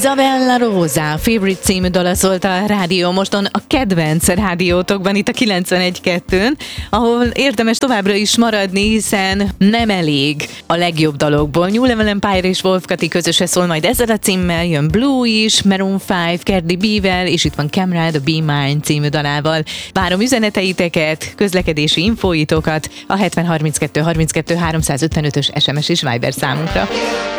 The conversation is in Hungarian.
Isabella Rosa, Favorite című dala szólt a Rádió Moston, a kedvenc rádiótokban, itt a 91.2-n, ahol érdemes továbbra is maradni, hiszen nem elég a legjobb dalokból. New Level Empire és Wolf Kati közöse szól majd ezzel a címmel, jön Blue is, Maroon 5, Cardi B-vel, és itt van Camrad, a Be Mine című dalával. Várom üzeneteiteket, közlekedési infóitokat a 70 32 32 355-ös SMS és Viber számunkra.